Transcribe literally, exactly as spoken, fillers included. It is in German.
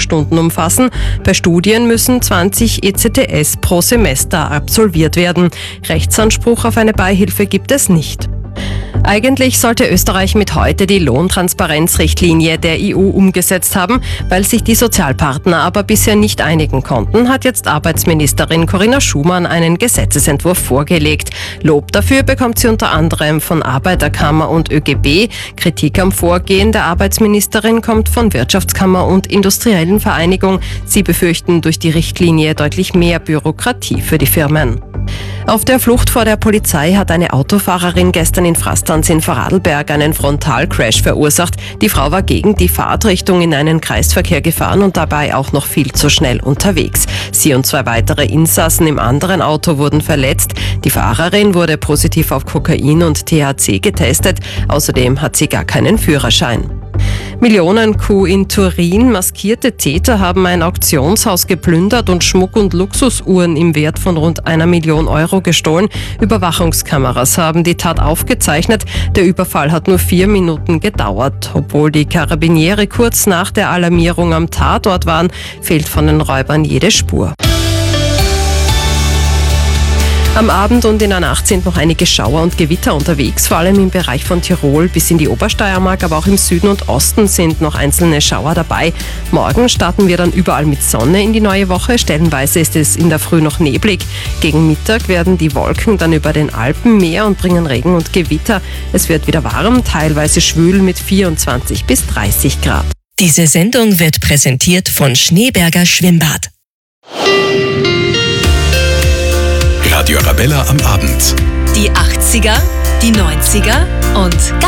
Stunden umfassen. Bei Studien müssen zwanzig E C T S pro Semester absolviert werden. Rechtsanspruch auf eine Beihilfe gibt es nicht. Eigentlich sollte Österreich mit heute die Lohntransparenzrichtlinie der E U umgesetzt haben. Weil sich die Sozialpartner aber bisher nicht einigen konnten, hat jetzt Arbeitsministerin Corinna Schumann einen Gesetzesentwurf vorgelegt. Lob dafür bekommt sie unter anderem von Arbeiterkammer und Ö G B. Kritik am Vorgehen der Arbeitsministerin kommt von Wirtschaftskammer und Industriellen Vereinigung. Sie befürchten durch die Richtlinie deutlich mehr Bürokratie für die Firmen. Auf der Flucht vor der Polizei hat eine Autofahrerin gestern in Frastanz in Vorarlberg einen Frontalcrash verursacht. Die Frau war gegen die Fahrtrichtung in einen Kreisverkehr gefahren und dabei auch noch viel zu schnell unterwegs. Sie und zwei weitere Insassen im anderen Auto wurden verletzt. Die Fahrerin wurde positiv auf Kokain und T H C getestet. Außerdem hat sie gar keinen Führerschein. Millionen-Coup in Turin. Maskierte Täter haben ein Auktionshaus geplündert und Schmuck und Luxusuhren im Wert von rund einer Million Euro gestohlen. Überwachungskameras haben die Tat aufgezeichnet. Der Überfall hat nur vier Minuten gedauert. Obwohl die Karabiniere kurz nach der Alarmierung am Tatort waren, fehlt von den Räubern jede Spur. Am Abend und in der Nacht sind noch einige Schauer und Gewitter unterwegs, vor allem im Bereich von Tirol bis in die Obersteiermark, aber auch im Süden und Osten sind noch einzelne Schauer dabei. Morgen starten wir dann überall mit Sonne in die neue Woche. Stellenweise ist es in der Früh noch neblig. Gegen Mittag werden die Wolken dann über den Alpen mehr und bringen Regen und Gewitter. Es wird wieder warm, teilweise schwül mit vierundzwanzig bis dreißig Grad. Diese Sendung wird präsentiert von Schneeberger Schwimmbad. Radio Arabella am Abend. Die achtziger, die neunziger und